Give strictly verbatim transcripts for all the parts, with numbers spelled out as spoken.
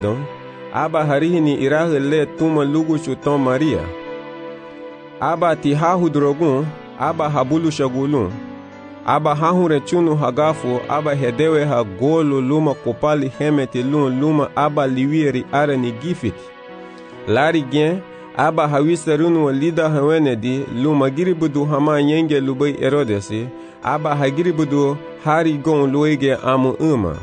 aba harihini irahe le tuma lugu chuton Maria. Aba ti hahu drogun, aba habulu shagulun. Aba hahure chunu hagafu, aba hedewe ha golo luma kopali hemeti lun luma aba liwieri are ni gifiti. Lari gen, aba hawisarunu wa lida hawenedi luma giribudu hama yenge lubai Herodesi, aba hagiribudu hari gon luege amu uma.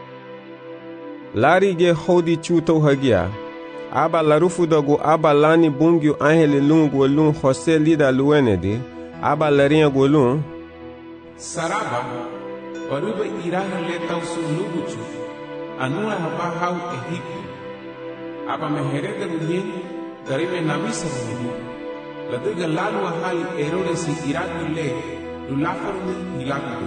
Lari ge hodi chuto hagia, aba larufu dagu aba lani bungyu angele lungu lun Jose lida luwenedi, aba larinha golun, Saraba, baruba iraha letau su luguchu, anua haba hau Egipto. Aba meherega runyen, garime navisa runyen. Laduga lalu ahali Herodes iraku le, lulafaruni hilaku.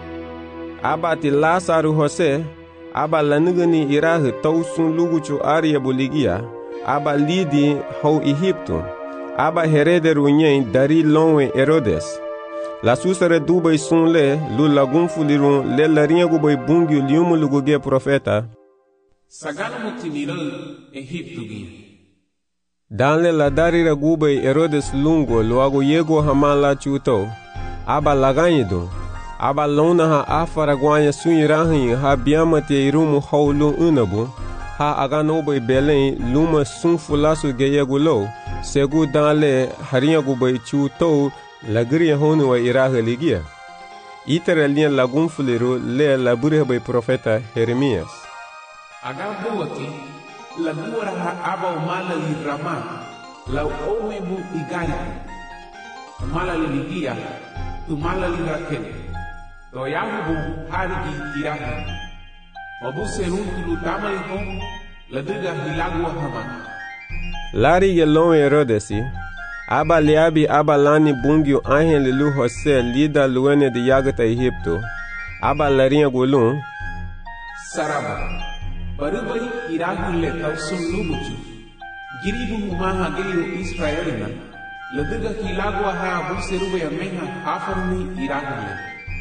Aba ti Lasaru Jose, aba lanugani iraha tau sun luguchu aria boligia, aba lidi hau Egipto. Aba herede runyen dari lonwe Herodes. La susare dubai sun le, lu lagun fulirun le larinha gubai bungiu liumu luguge profeta. Sagala mutinira Egipto gi. Danle la darira gubai Herodes lungo luago yego hamala chuto. Aba laganyido. Aba lona ha afara guanya sunirahin ha biamate irumu haulu unabu. Ha aganobai belen luma sun fulasu geyegulo. Segu danle harinha gubai chuto. Lagriya honu wa iraha ligia. Itara lian lagun fuliru le labure bay profeta Jeremias. Agambo wati lagura ha aba umala li rama la owe mu igari. Umala li ligia umala li rakel. To yahu bu harigi iraha. Wabu serun tulu tamali hon laduga hilagu hama. Lari gelon Herodesi. Aba liabi aba lani bungyu angele lu Jose lida luene de yagata Egipto. Aba larinha golun. Saraba, barubai iragu le tau sun lumuchu. Giribu humaha geiru Israelina. Laduga hilagu ha abu serube yameha afaruni iragu le.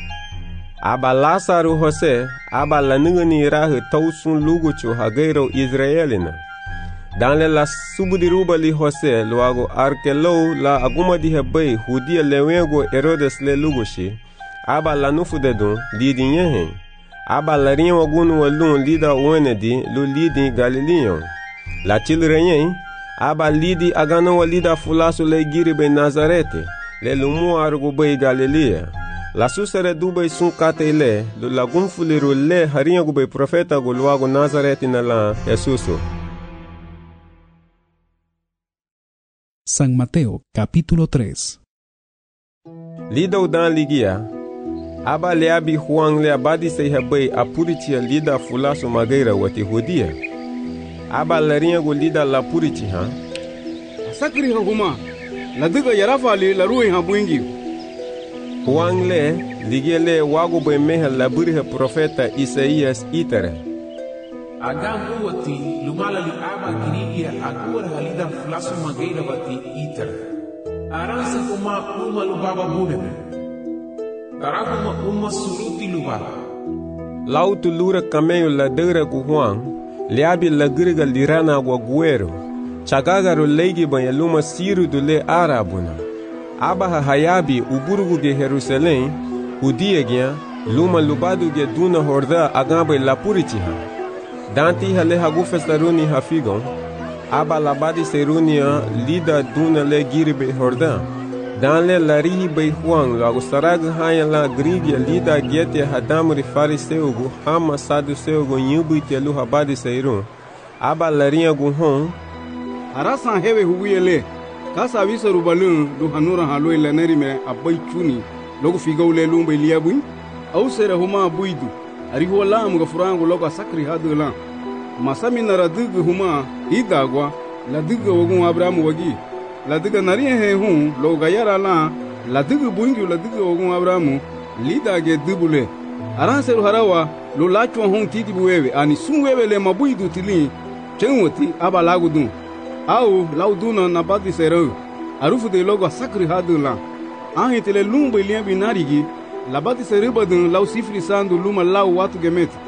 Aba Lasaru Jose, aba lanugani iragu tau sun luguchu ha geiru Israelina. Danle la subudiruba li Jose luago arkelo la aguma di hebei hudia lewego Herodes le lugushi. Aba la nufu dedun lidi nyehe. Aba la rin wagunu walun lida uenedi lu lidi Galileon. La chilrenye. Aba lidi agano walida fulasu le giribe Nazarete. Le lumu argubei Galilea. La susere dubei sun kate le lu lagun fuliru le harinha gubei profeta gu luago Nazarete na la Jesuso. San Mateo, capítulo tres. Lida udan ligia. Aba leabi Juan le abadi se hebei apuritia lida fulasu mageira wati hudia. Aba larinha go lida la puriti ha. Sakri huma. Laduga yarafali la ruin ha buingi. Juan le ligia le wago be meha laburi ha profeta Isaías itere. Agambo wati lumala li aba kirigia agura halida flasu mageira wati iter. Aransa kuma uma lubaba buneme. Tarakuma uma suruti lubaba. Lautu lura cameio la deira ku Juan, liabi la griga lirana wa guero. Chagagaru leigi banha luma siru do le arabuna. Aba hayabi uburugu ge Jerusalém, udiegia luma lubadu ge duna horda agamba la puritiha. Danti hale hagu festaruni hafigon, aba labadi serunia lida duna le giribe hordan. Danle larihi bei Juan lago sarag haya la grigia lida gete hadamuri fariseugu hama saduseugu nyubu itelu habadi seirun. Aba larinha gu hon. Arasan hewe hubuyele, kasa visaru balun du hanura haloi laneri me abai chuni, logo figau le lumba iliabui, au sere huma abuidu. Ariho lam ga furango loga sakri hadu la masami nara dugu huma idagwa la dugu wagun Abrahamu wagi la dugu nari he hun loga yara la la dugu bungi la dugu wagun Abrahamu lida ge dubule aranseru harawa lo lachwa hun titi buwewe ani sunwewe le mabuidu tili chenwoti aba lagudun au lauduna nabadi sero arufu de loga sakri hadu la ahitele lumba liambi narigi labati seribadun lau sifri sandu luma lau watu gemeti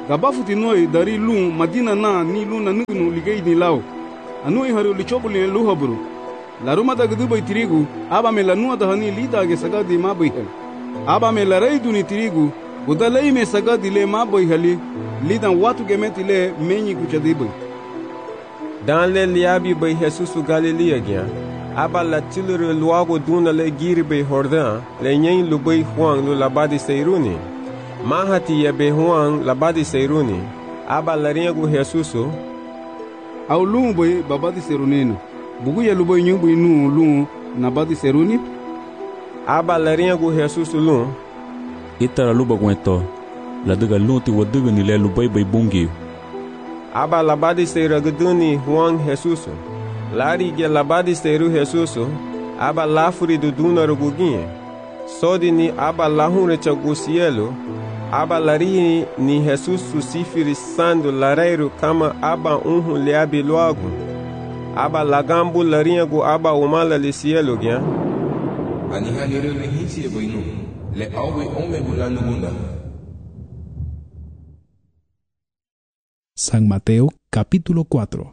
gabafuti noi dari lung madina na ni luna nugnu ligay ni lao anui haru lichobuli luhabru laruma da gdubai tirigu aba me lanua da hani lida ge sagadi ma bihal aba me larai duni tirigu gudalai me sagadi le ma bihali lidan watu gemeti le menyi kuchadibai dans le liabi bay Jesus Galilia gya aba la tilere luago duna le giri bay Jordan le nyen lu bay Juan lu labadi seiruni mahati ya bay Juan labadi seiruni aba la riego Jesus au lu bay babadi serunino bugu ya lu bay nyu bay nu lu nabadi seruni aba la riego Jesus lu itara lu bagwento la daga lu ti wadaga ni le lu bay bay bungi aba labadi seiragduni Juan Jesus lari ge labadi seiru Jesus aba lafuri do duna ruguginhe sodi ni aba lahunre chagusielo aba lari ni Jesus susifiri sando lareiro kama aba unhu leabi loago aba lagambu laringo aba umala lisielo gya ani haliro ni hisi boinu le awe ome bulano gunda. San Mateo capítulo cuatro.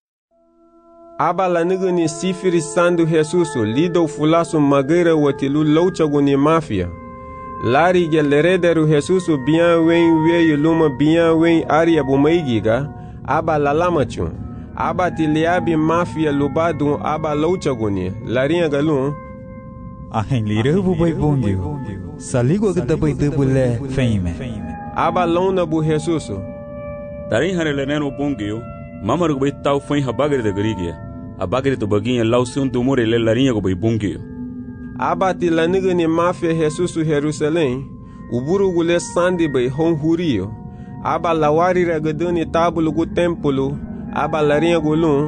Aba la nigani sifiri sandu Jesuso lido fulaso mageira watilu louchaguni mafia. Lari ge lerederu Jesuso bien wen weyu luma bien wen aria bumaigiga aba la lamachun. Aba tiliabi mafia lubadun aba louchaguni laringa galun. Ahen lire bubai bongyo. Saligo gdabai debule feime. Aba lona bu Jesuso. Tarin hare leneno bongyo, mama rubai tau foi habagre de grigia. Abagre to baginha lausun do more le larinha go bai bongyo. Abati la nigani mafia Jesus Jerusalém, uburu gule sandi bai hon hurio. Aba lawari ragadani tabulu gu templo, aba larinha gulun.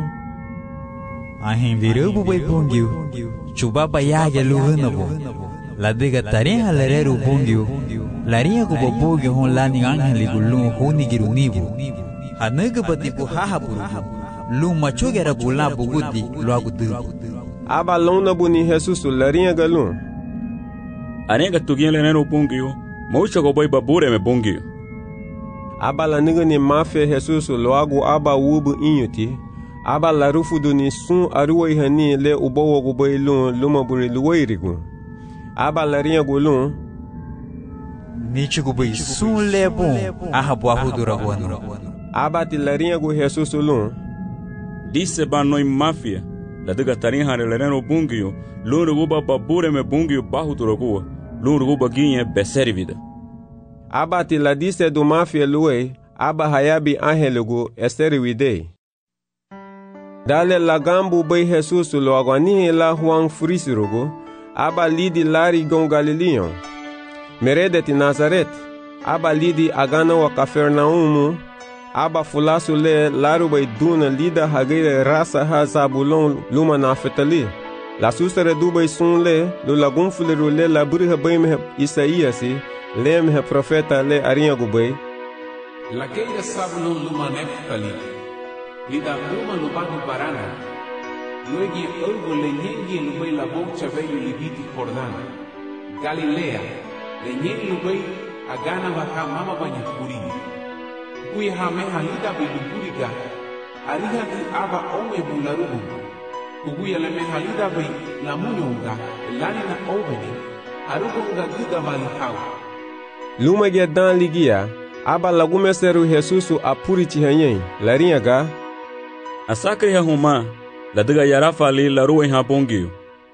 Ahin virubu bai bongyo, chuba bayaga luhunabo. La diga tarin halereru bongyo. Larinha go bobogyo hon lani angeli gulun honi girunibu. Hanaga batipu hahaburu. Lu machogera gula bugudi luagudu. Aba lona buni Jesus larinha galun. Anega tuginha leneno bongyo, maucha go boy babure me bongyo. Aba la nigani mafia Jesus loago aba ubu inyuti. Aba la rufu duni sun aruwa ihani le ubowo go boy lun luma buri luwairigu. Aba larinha gulun. Nichigo bai sun lebon ahabu ahudura wano. Abati larinha go Jesus lun. Disse ba noi mafia. La diga tarin hare lereno bungio. Lun ruguba babure me bungio bahudura gua. Lun ruguba ginye beseri vida. Abati la disse do mafia luwe. Aba hayabi angelugo esteri widei. Dale la gambu bai Jesus lo agwanihe la Juan frisirugo. Aba lidi lari gon Galileon. Meredeti Nazaret, aba lidi agana wa Kafernaumu, aba fulasu le laruba iduna lida hageire rasa ha Zabulon luma Naftali. La susere duba sun le, lu lagun fuliru le laburi habaime Isaíasi, le me profeta le arinha gubay. La geira Zabulon luma Naftali, lida luma lubadu barana, luegi urgo le nyengi lubay la bocha veio libiti Jordana, Galilea, le nyen lubai agana baka mama banya kurini kuya hame halida biluburiga ariha di aba ome bularubu kuya le me halida bai la munyonga lani na oveni arugonga duda malihau luma ge dan ligia aba lagume seru Jesusu apuri chihanyen larinha ga asakri ha huma la diga yarafa li la ruwa ha bongio.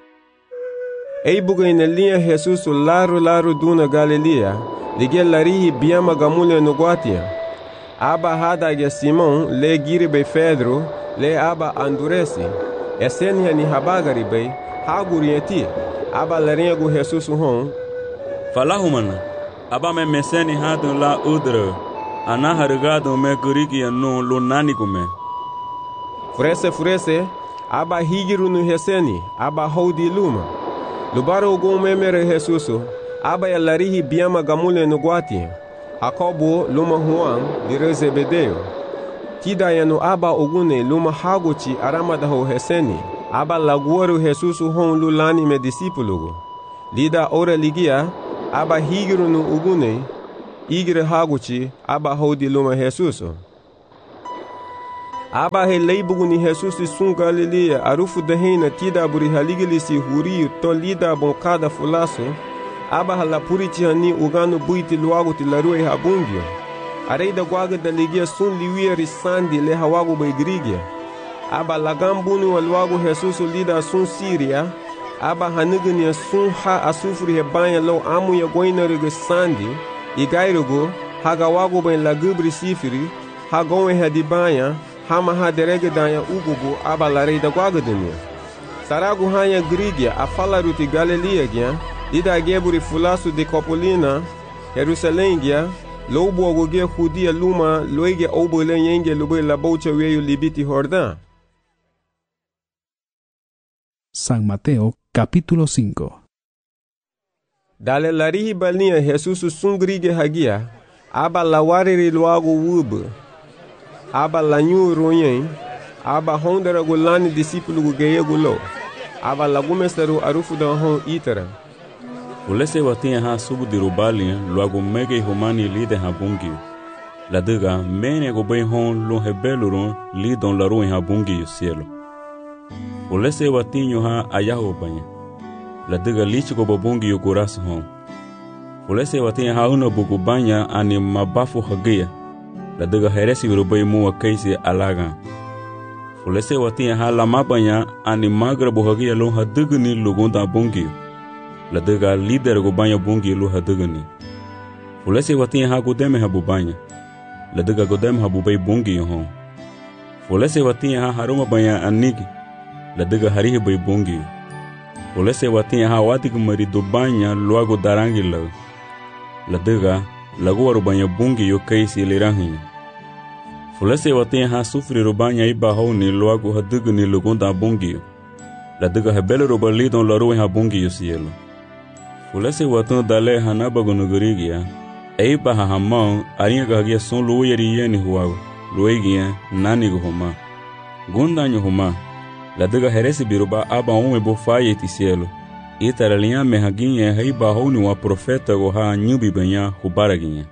Ei buga ina linha Jesus laru laru duna Galilia, ligia larihi biama gamule no guatia. Aba hada ge Simon le giri be Pedro, le aba anduresi. Esenia ni habagari be, hagurieti. Aba larinha go Jesus hon. Falahumana, aba me meseni hadu la udre, ana hargado me guriki no lo nani gume. Frese frese, aba higiru no heseni, aba hodi luma. Lubaro go memere Jesuso, aba ya larihi biama gamule no guati. Jacobo luma Juan dire Zebedeo. Tida yano aba ogune luma hagochi aramada ho heseni. Aba laguaru Jesuso hon lulani me disipulugo. Lida ora ligia, aba higiru no ugune. igre haguchi aba hodi luma Jesuso. Aba he leibugu ni Jesusi sun Galilea arufu dehina tida buri haligilisi huri to lida bon kada fulaso. Aba hala purichi hani ugano buiti luagu ti larue habungio. Areida guaga da ligia sun liwia risandi le hawagu baigrigia. Aba lagambuni wa luagu Jesusu lida sun Siria. Aba hanigania sun ha asufuri he banya lo amu ya goina rege sandi. Igairugo haga wagu bain lagubri sifiri. Hagonwe hadi banya. Hama ha derege danya ugugu aba lareida guaga dunia. Saragu hanya grigia afala ruti Galilea gia. Ida geburi fulasu de Copolina, Jerusalém gia. Lobo agogia judia luma loige obole yenge lobe la bocha weyo libiti Jordán. San Mateo capítulo cinco. Dale larihi balinha Jesús sungrige hagia, aba lawariri luago wub, aba lanyu royen, aba hondera golani discípulo geye golo, aba lagumesteru arufu da hon itera. Ulese watinha ha subu di rubalia luago mege humani lide ha bungi. La diga mene go bay hon lo hebeluron lidon la ruin ha bungi cielo. Ulese watinho ha ayaho banya. La diga lich go babungi yo coraço hon. Ulese watinha ha una bugu banya ani mabafu hagia. La diga heresi rubay mua kaisi alaga. Ulese watinha ha la mabanya ani magra buhagia lo ha digni lugonda bungi. La diga líder go banha bungi lu hadugani. Fulese watinha ha godeme ha bubanya. La diga godeme ha bubay bungi hon. Fulese watinha ha haruma banha anigi. La diga harihi bay bungi. Fulese watinha ha watig mari do banha luago darangi la. La diga lago waru banha bungi yo kaisi liranhi. Fulese watinha ha sufri ro banha iba honi luago hadugani lugonda bungi. La diga hebele ro balidon la ruin ha bungi yo cielo. Fulese watan dale hanaba gonogorigia. Ei baha hamão, arinha gagia son luoyerieni huago. Luegia, nani homa. Gundanho homa. La diga heresi biruba aba ume bofaye ti cielo. Itaralinha mehaginha hei bahoni wa profeta go ha nyubi benya hubaraginha.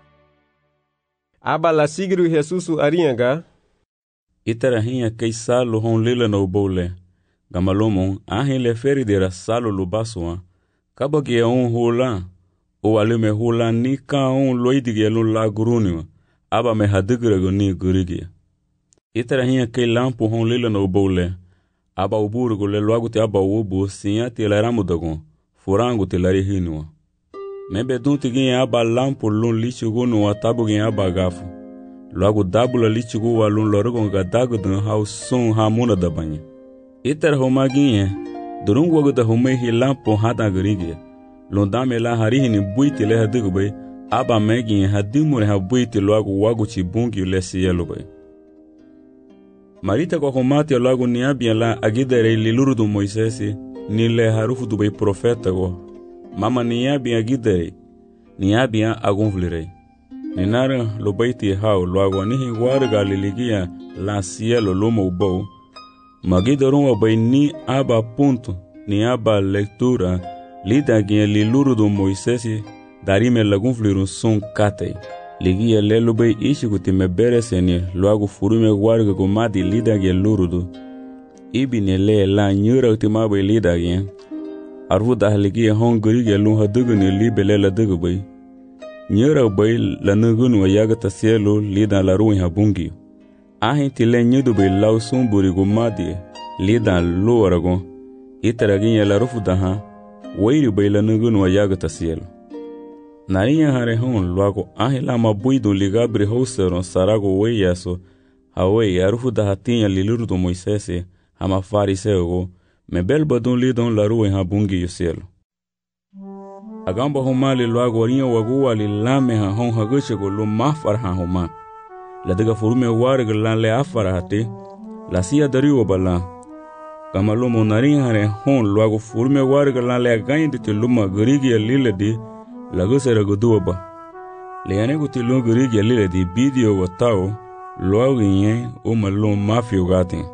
Aba la sigru Jesusu arinha. Itarahinha kei salo hon lila no bole. Gamalomon ahin le feridera salo lubasua. Kabagi un hula, o alume hula ni ka un loidige lun la guruniwa, aba me hadigrego ni gurigia. Itara hinha kei lampu hon lila no bole, aba uburgo le loago te aba ubu sinha te laramu dagon, furango te lari hinua. Mebe dunti ginha aba lampu lun lichigo no atabu ginha aba gafu. Loago dabula lichigo wa lun lorogon gadago dun hau sun hamuna da banha. Itara homa ginha, durung wago da humei hi lampo hada garigia. Londame la harihi ni buiti le hadigu bay, aba megi hadimure ha buiti loago wago chi bungi le sielo bay. Marita kwa humati loago ni abia la agidere liluru du Moisesi, ni le harufu du bay profeta go. Mama ni abia agidere, ni abia agunvlirei. Ni nara lo baiti hao loago nihi warga liligia la sielo lomo ubou. Magidoron wa bay ni aba ponto, ni aba leitura, lida ginha liluru do Moisesi, darime lagun flirun son katei. Ligia lelo bay ishikuti me bereseni, loago furume warga gomadi lida ginha lurudu. Ibi ne le la nyura utima bay lida ginha. Arvu dah ligia hongri ginha lun hadugu ni libe lela dugu bay. Nyura bay la nugun wa yagata cielo lida la ruin habungi. Ahin tile nyidu bay lau sumburi gomadi, lida lu aragon. Itaraginha la rufu daha, wairi bay la nugun wa yagata cielo. Narinha hare hon loago ahi la mabuido ligabri houseron sarago weiaso, hawei arufu daha tinha liluru do Moisesi, hama fariseo, me bel badon lidon la rua ha bungi yo cielo. Agamba homali loago rinha wagua li lame ha hon haguchego lo mafar ha homa. La diga furume warga lan le afara hati, la sia dariwa bala. Kama lomo narinha hare hon loago furume warga lan le gaindi te luma garigia lile di, lagu sera gudua ba. Leane guti lo garigia lile di bidio watao, loago nye o malo mafio gati.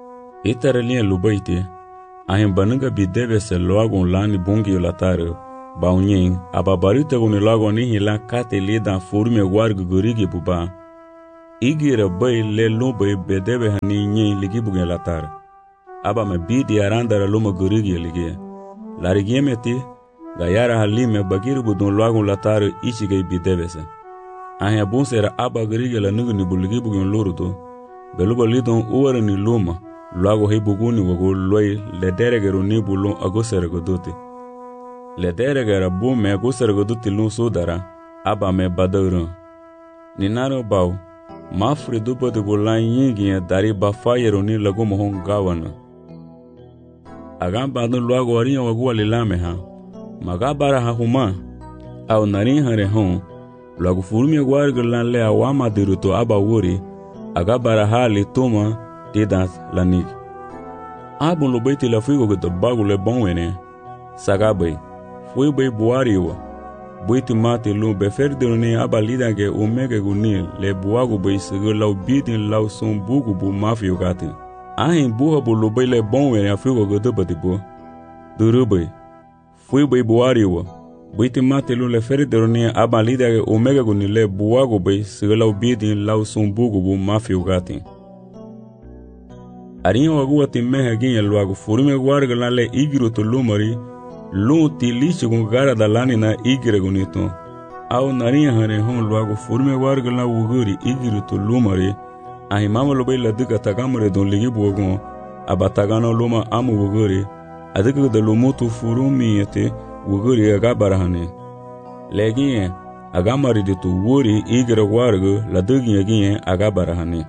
Itara linha lubaiti, ahin bananga bideve se loago lani bungi yo latare, baunyen ababarita guni lago ni hila kate lidan forume wargu gurigi buba igira bay le lumbe bedebe hani nyen ligi bugen latar aba me bidi arandara luma gurigi ligi larigi meti gayara halime bagiru budun lago latar ichige bidebese anya bunsera aba gurigi la nugu ni buligi bugen lorudo beluba lidon uwara ni luma lago he buguni wago loy le deregeru ni bulon agosere godote le deregera bu me agosere godote lun sodara aba me badawran ni naro baw mafri dupa de bulan yingi dari bafayero ni lago mohon gawana agam badon lago ariya wago alilame ha magabara ha huma au narin hare hon lago furmi agwargalan le awama diruto aba wori agabara hali toma tidas lanig abun lo baiti la figo que bagu le bonwene sagabe foi bei buariwa baiti mate lo be ferdone abalida ke omega gunil le buagu bei sego la bidin la son bugu bu mafio gati ahin buha bu lo bei le bonwene afigo que debatibo durube foi bei buariwa baiti mate lo le ferdone abalida ke omega gunil le buagu bei sego la bidin la son bugu bu mafio gati ariya wagu timeha ginye luagu furume warga lale igiro to lumari lu ti lichi gun gara dalani na igire gunito au nariya hare hon luagu furume warga la wuguri igiro to lumari ahi mama lo la duka tagamre don ligi bogon abatagano luma amu wuguri adika de lumutu furumi yete wuguri aga barahane leginye agamari de to wuri igire warga la duginye ginye aga barahane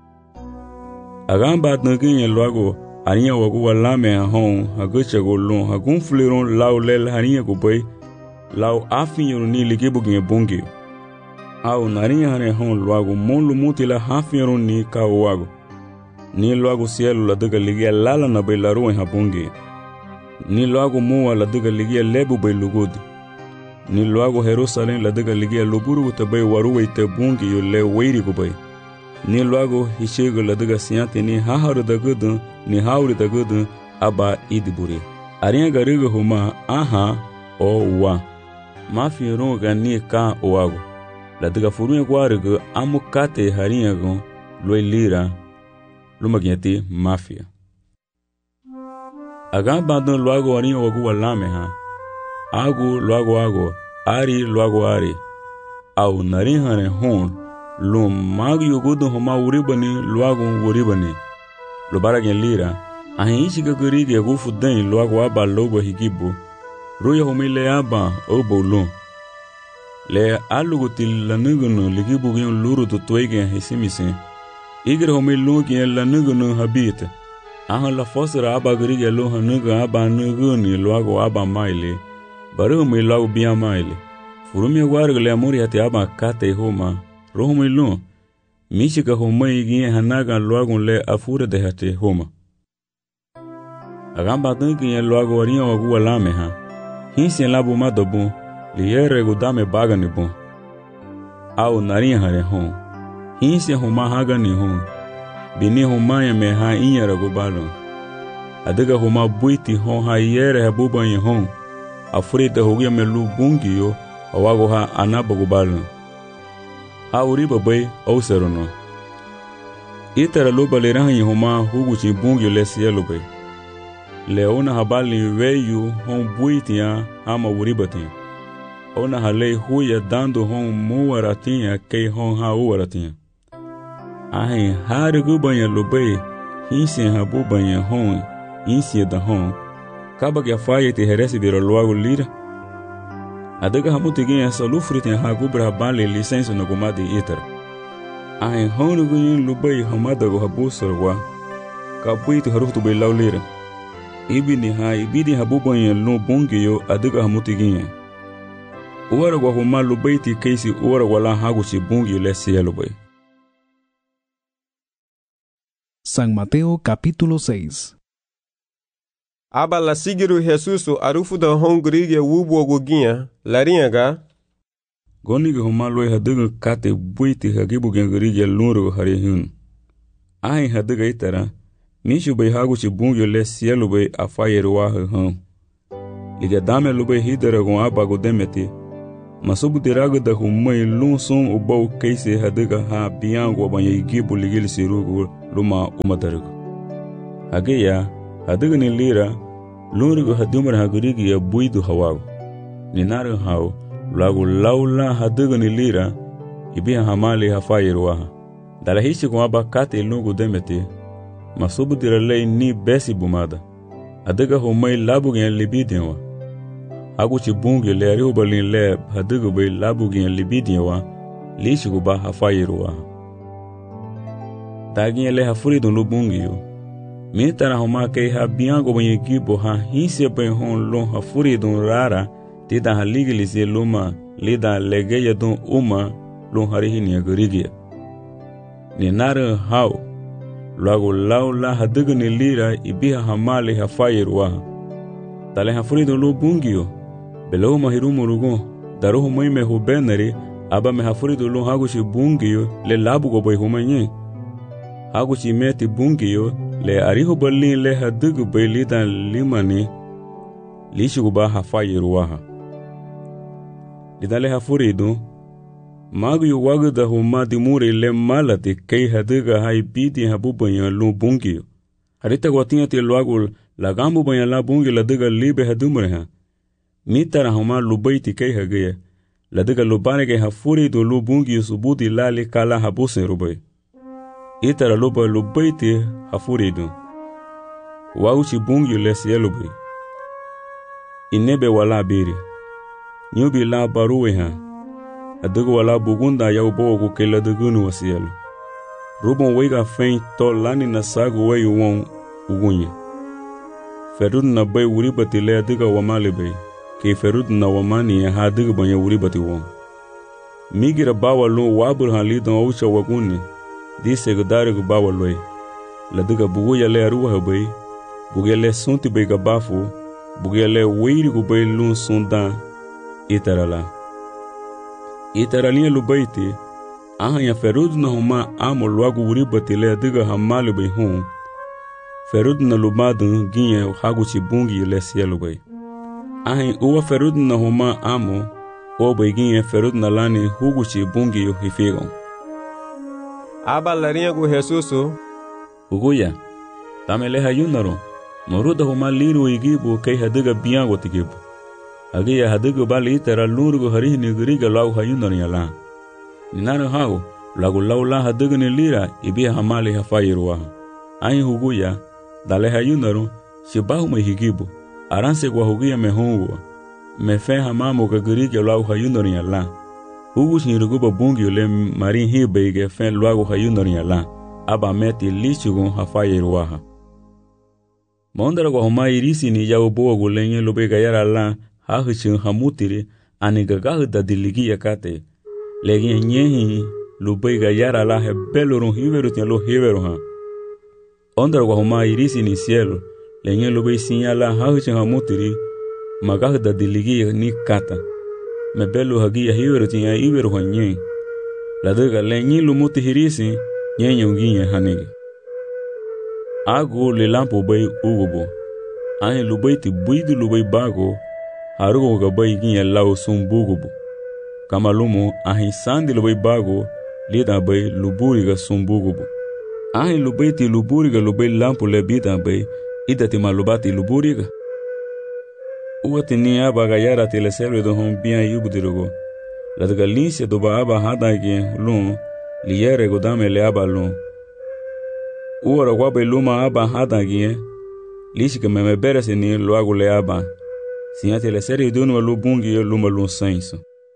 agam bat nagin luago ariya wago walame hon haguche go lon hagun fleron law lel haniya go bay law afin yo ni ligi bugin bungi au nariya hane hon luago mon lu mutila hafin ni ka wago ni luago cielo la daga ligi lala na bay la ruin habungi ni luago mo la daga ligi lebu bay lugud ni luago Jerusalem la daga ligi luburu te bay waru te bungi yo le weiri go bay ni luago hishego la daga siante ni haharu da gudu ni hauri da gudu aba idiburi ariya gariga huma aha o wa mafi ronga ni ka oago la daga furuye gwarigo amukate hariya go loy lira lumageti mafia aga badon luago ariya wagu walame ha agu luago ago ari luago ari au narihane hon lo mag yogodo homa uribani luago uribani lo baragen lira ahin ichiga gurigi agu fudan luago aba lobo higibo roya homile aba obolo le alugo til lanugono ligibo gen luru to toige hisimise igre homilo gen lanugono habite ahan la fosra aba gurigi lo hanuga aba nugoni luago aba maile baro me lago bia maile furumi wargle amuri ati aba kate homa rohumilo michika homa igi hanaga luagun le afure de hate homa agamba tangi luago ariya wagu walame ha hinsi labu madobu liyere gudame bagani bon au nariya hare hon hinsi homa hagani hon bini homa ya me ha inyara gubalo adiga homa buiti hon ha yere habuba ye hon afure de hogia melu bungiyo awago ha anaba gubalo auri babai au serono itara loba le rahi homa huguchi bungi le cielo bay leona habali veyu hon buitia ama uribati ona hale huya dando hon muaratinha kei hon ha uaratinha ahin hari gubanya lobai hinsi habu banya hon insi da hon kaba que faye te heresi biro loago lira adaga hamuti ginha salufrite ha gubra bale licença no gomade itara ahin hon gunyin lobai hamada go habu sorwa kabuiti harutu bay lawlira ibini ha ibidi habu banya lo bongeyo adaga hamuti ginha uwara gwa huma lobaiti keisi uwara wala haguchi bongi le cielo bay. San Mateo capítulo seis. Aba la sigiru Jesusu arufu da hongrigue wubo goginha laringa goni ge homa loy hadaga kate buiti hagibu gengrigue lunro hare hun ai hadaga itara nishu bay haguchi bongi le cielo bay afayer wa han liga dame lube hidere gon abago demeti masubu dirago da humai lun sun ubau kaise hadiga ha biyango banya igibu ligil sirugo luma umadarigo hageya hadiga ni lira lurigo hadumar hagurigi ya buidu hawago ni naru hao lagu laula hadiga ni lira ibiya hamali hafayirwaha dala hishi gon abakate lungu demeti masubu diralei ni besi bumada hadiga humai labu gen libidiwa Aguchi bungi le ariho balin le hadigo bay labugin libidiwa lishigo ba hafayirwa tagin le hafuridun lubungi yo mitara homa kay ha biango banyi gibo ha hinse bay hon lon hafuridun rara tida haligilise luma lida legeya dun uma lon harihini agrigia ni nare hao lago laula hadigo ni lira ibiha hamali hafayirwa tale hafuridun lubungi yo Belo mahirumu rugo daruhu mai me hubenari aba me hafuridu lu hagushi bungiyo le labu go boy humanye hagushi meti bungiyo le arihu balin le hadigu baylidan limani lishigu ba hafayiruwaha lidale hafuridu magu yu wagda huma dimuri le malati kay hadiga hay bidi habubanya lu bungiyo harita gotinga ti luagul lagambu banya la bungi la diga libe hadumreha mitara homa lubaiti kay hagaya ladiga lubane ke hafuri do lubungi subudi lali kala habuse rubai itara luba lubaiti hafuri do wauchi bungi lesi elubai inebe wala biri nyubi la baruwe ha adiga wala bugunda ya ubogu ke ladigunu wasielu rubon wega fein to lani na sagu wayu won ugunye ferun na bay wuri batile adiga wamali bay ke ferud na wamani ya hadiga banya wuri bati won migira bawa lo wabur hali don aucha waguni dise godare go bawa loy ladiga bugu ya le aruwa habay bugu le sunti bay gabafu bugu le weiri go bay lun sunda itarala itarali lu bayti aha ya ferud na huma amo loagu wuri bati le diga hamali bay hon ferud na lubadu ginye haguchi bungi le sielu bay Ahin uwa ferud na homa amo o begin ferud na lani huguchi bungi yo hifigo aba larinha go Jesusu uguya tamele hayunaro moruda homa liru igibu kay hadiga biango tigibu agiya hadiga bali tera lurgo harihni guriga law hayunaro yala ninaro hago lagu laula hadiga ni lira ibi hamali hafayirwa ahin huguya dale hayunaro shibahu mehigibu aranse gwa hugia mehongo mefe hamamo gagirige law hayunori yalla hugu shinrugo bungi le marin hibege fen law hayunori yalla aba meti lichugo hafayirwaha mondara gwa homa irisi ni yawo bogo lenye lobega yara la hahishin hamutiri anigaga da diligi yakate legi nyehi lobega yara la hebelorun hiveru tialo hiveru ha ondara gwa homa irisi ni cielo lenye lobe sinyala hahuche hamutiri magah da diligi ni kata mebelu hagi ya hiweru tinya iweru hanye ladaga lenye lumuti hirisi nyenye unginye hanigi agu le lampo bay ugubo ahe lubaiti buidu lubay bago harugo gabay ginye lau sumbugubo kama lumu ahe sandi lubay bago lida bay luburiga sumbugubo ahe lubaiti luburiga lubay lampo le bida bay idati malubati luburiga uwati ni aba gayara tele selwe do hon bien yubudirugo ladaga linse do ba aba hadage lum liyere go dame le aba lum uwara gwabe luma aba hadage lishika meme berese ni loago le aba sinya tele seri do no lubungi luma lum senso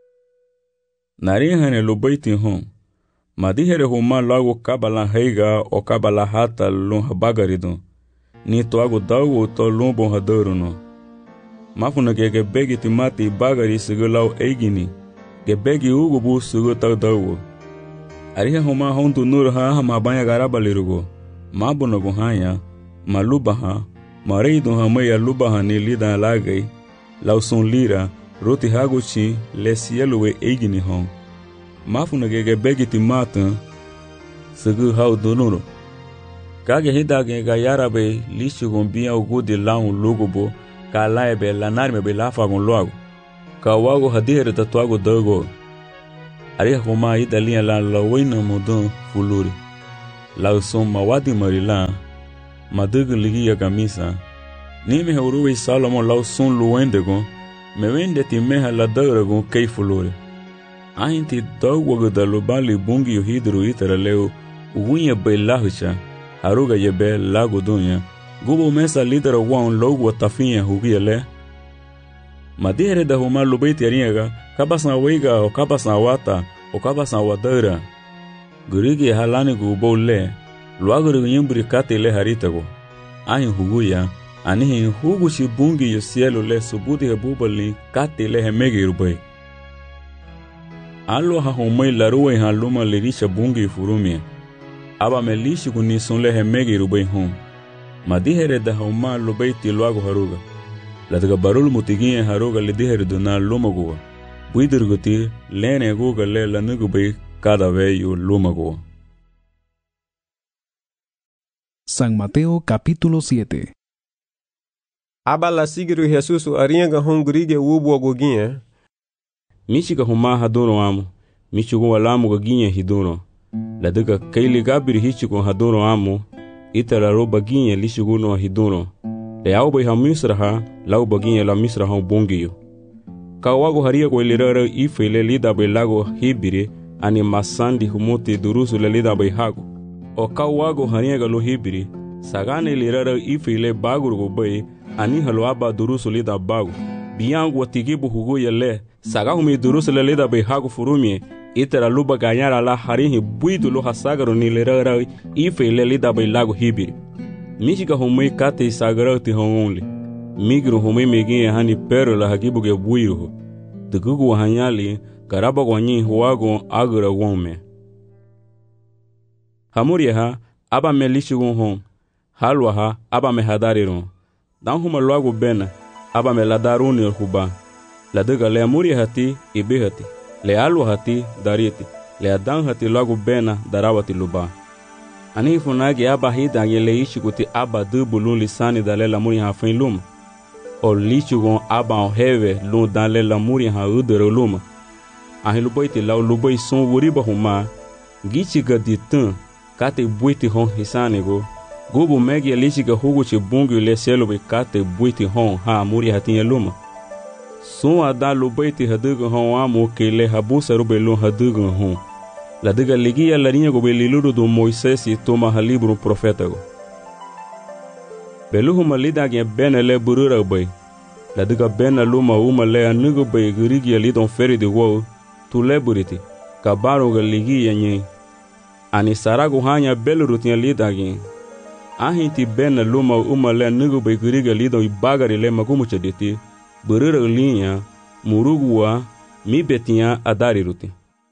nari hane lubaiti hon madihere huma loago kabala heiga o kabala hata lum habagarido ni toago dawo to lumbo hadoruno mafuna ke ke begi timati bagari sigulaw eigini ke begi ugo bu sugo ta dawo ariha homa hontu nur ha ma banya garabalirugo mabuno go hanya malubaha mareido ha maya lubaha ni lida lagai lawson lira roti haguchi le cielo eigini hon mafuna ke ke begi timata sugo ha donuro kage hidage ga yarabe lishu gombia ugudi laun lugobo ka lae be lanarme be lafa con loago ka wago hadihere tatuago dago ari homa italia la la wina modon fuluri la son mawadi marila madugu ligia camisa ni me horuwe Salomon la son luendego me wende ti meha la dago kei fuluri ainti dago da lobali bungi hidro itara leo ugunya be lahucha haruga yebe lago dunya gubo mesa lidera wan logo tafinha hugiele madihere da homa lobeti ariega kabasan weiga o kabasan wata o kabasan wadara gurigi halani gubo le luaguru yimbri kate le haritago ahin huguya anihin hugushi bungi yo cielo le subudi hebubali kate le hemegi rubai alo ha homai laruwe haluma lirisha bungi furumia aba melishi kuni sunle hemegi rubai hum madihere da homa lobeti luago haruga ladaga barul mutigiye haruga lidihere duna lumagoa buidirguti lene guga le lanugubai cada veyo lumagoa. San Mateo capítulo siete. Aba la sigiru Jesus arianga hungurige wubo goginye Michiga huma hadono amo michigo walamu goginye hidono ladaga kaili gabiri hichigo hadono amo itala roba ginye lishuguno hidono le au bai hamisraha lau baginye la misraha bongiyo kawago haria ko lirara ifele lida bai lago hibiri ani masandi humuti durusu le lida bai hago o kawago haria galo hibiri sagane lirara ifele baguru go bai ani halo aba durusu lida bago biyangu watigibu hugo yele sagahumi durusu le lida bai hago furumie itera luba ganyara la harihi buidu lo hasagaro ni lirara ifele lida bai lago hibiri Michiga homai kate sagara ti hongonli migro homai megi hani pero la hagibu ge buiro de gugu hanyali karaba gwanyi huago agura wome hamuria ha aba melishugo hon halwa ha aba me hadariro dan huma loago bena aba me ladaruni huba la de gale amuria hati ibehati le alwa hati dariti le adan hati loago bena darawati luba ani funagi aba hida yele ishikuti aba dubulun lisani dale la muri ha fin luma o lichugon aba o heve lu dale la muri ha udero luma ahi luboiti la luboi son wuriba huma gichiga ditan kate buiti hon hisanego gubu megi lichiga huguchi bungu le selo be kate buiti hon ha muri hatinye luma son ada luboiti hadugo hon amu kele habusa rube lu hadugo hon la diga ligia la linha go beliluro do Moisés e toma halibro profeta go beluhu malida ge benele burura bay la diga bena luma uma le anugo bay gurigi ali don feri de wo tu leburiti kabaro ga ligia nyi ani sarago hanya beluru tin lida ge ahinti bena luma uma le anugo bay gurigi ali don bagari le magumu chediti burura linha murugua mi betia adari ruti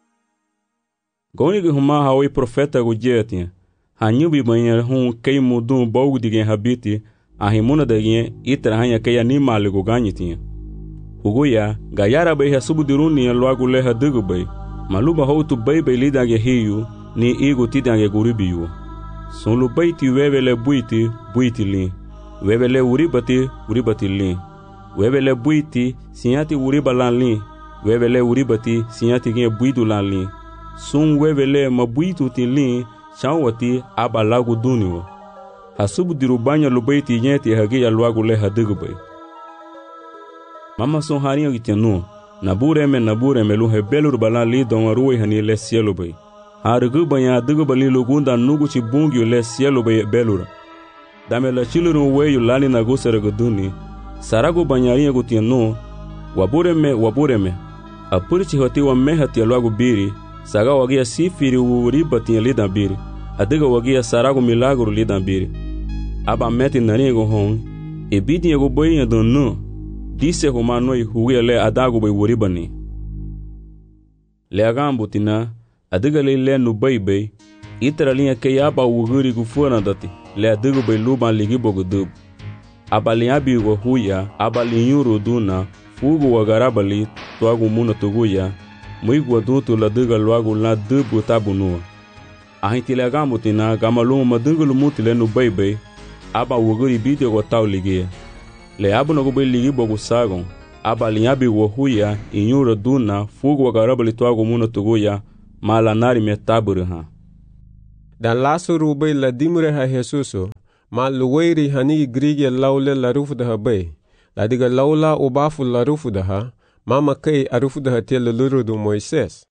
Goni huma hawi profeta go jetia hanyubi banha hun kei mudum bogu digen habiti ahimuna dagin itra hanya kei animal go ganyitinha hugoya gayara bai hasubu diruni loago le hadugo bai maluba houtu bai bai lidange hiyu ni igo tidange guribiyo sonu baiti webele buiti buiti li webele uribati uribati li webele buiti sinyati uribalan li webele uribati sinyati gen buidu lan li sun webele mabuitu tilin chawati aba lagu duniwo hasubu dirubanya lubaiti nyeti hagi ya luagu le hadigube mama son haria gitenu nabure me nabure me lu hebelu bala li don ruwe hani le cielo bay hargu banya digube li lugunda nugu chi bungi le cielo bay belura dame la chiluru we yulani na gusere guduni saragu banyaria gutenu wabure me wabure me apurichi hoti wa mehati luagu biri saga wagia sifiri uribati lidan biri adiga wagia sarago milagro lidan biri aba meti nanigo hon ebidi ego boyin don no dise humano i huele adago boy uribani le agambo tina adiga le le no bebe itra linha ke aba uguri gu fona dati le adigo boy luban ligi bogudub aba linha bi go huya aba linyuro duna fugo wagarabali toago muna toguya Muigwa dutu la diga luagu la dubu tabunua. Ahinti le gamo tina gama lumu madungu lumuti le nu bebe aba wuguri bidi go tau ligia. le abu no go ligi bogu sagon aba linyabi wo huya inyuro duna fugu wagarabali twago muno tuguya mala nari me taburu ha dan lasuru bay la dimre ha Jesuso ma luwairi hani grige laule la rufuda ha bay la diga laula ubafu la rufuda ha mama kai arufuda ha tel luru do Moisés.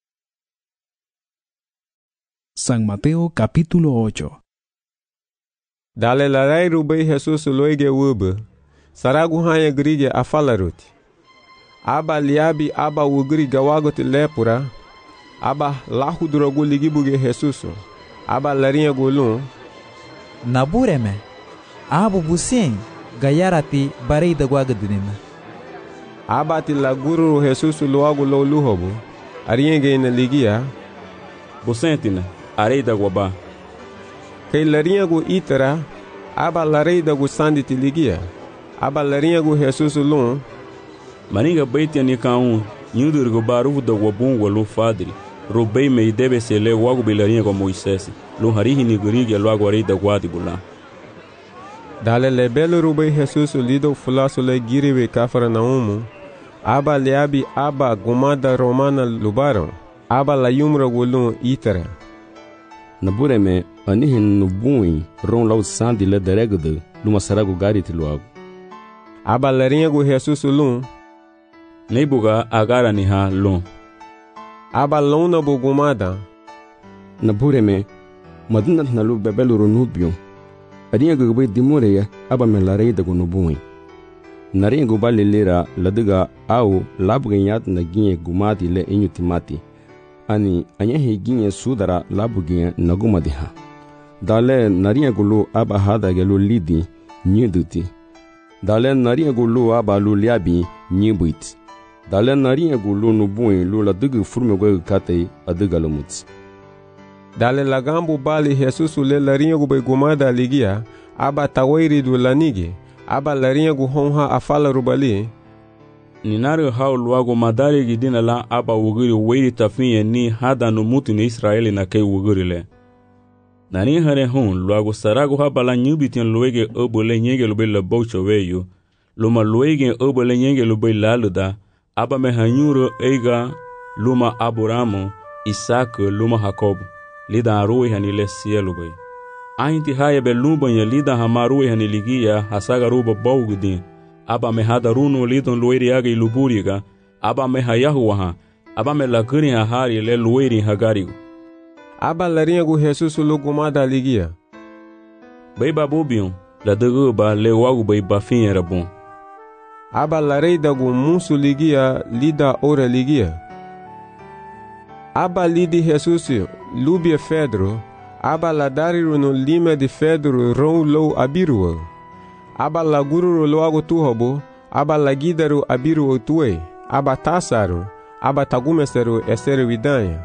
San Mateo capítulo ocho. Dale la rai rubay Jesuso loige wube saragu hanya grige afalaruti aba liabi aba wugri gawagoti lepura aba lahudrogu ligibuge Jesuso aba larinha golun nabureme abu busen gayarati barei da guagadinema aba ti laguru Jesuso loago lo luhobu arienge na ligia busentina arei da guaba kay larinha go itara aba larei da go sandi ti ligia aba larinha go Jesuso lun maninga baitia ni kaun nyudur go baru da wabun walu fadri robei me debe se le wago bilarinha go Moisés lo harihi ni gurige lo agora da guadi bula dale le belo robei Jesuso lido fulaso le giriwe kafara naumu aba leabi aba gumada romana lubaron aba la yumra golun itara nabureme anihin nubui ron lau sandi le deregde luma sarago gariti loago aba larinha go Jesuso lun neibuga agara ni ha lon aba lona bugumada nabureme madina nalu bebelo ronubio arinha gugbe dimureya aba melarei da gonubui narinha gubale lera ladiga au labganyat na ginye gumati le inyutimati ani anyehe ginye sudara labuginye nagumadi ha dale narinha gulu aba hada gelo lidi nyiduti dale narinha gulu aba luliabi nyibuiti dale narinha gulu nubui lula digi furme gwe katei adigalamut dale lagambu bali Jesuso le larinha gube gumada ligia aba tawairi du lanigi aba larinha gu honha afala rubali ninari hau luago madari gidina la aba wugiri weiri tafinye ni hada no mutu ni Israeli na kei wugiri le nani hare hon luago sarago haba la nyubitin luege obole nyege lube le baucho weyo luma luege obole nyege lube laluda aba me hanyuro eiga luma Abrahamu Isaac luma Jacob lida arui hani le cielo bay ainti haye be lumba ya lida hamarui hani ligia hasaga ruba bawgudin aba me hada runo lidon lueri aga iluburiga aba me hayahu ha aba me lagri ha hari le lueri hagarigo aba larinha go Jesuso lugumada ligia bay babubion la degu ba le wagu bay bafin era bon aba larei da go musu ligia lida ora ligia aba lidi Jesuso lubia Pedro aba ladariru no lima de Pedro ron lo abiruwa aba laguru loago tuhobo aba lagidaru abiru tuwe aba tasaru aba tagumeseru eseru vidanya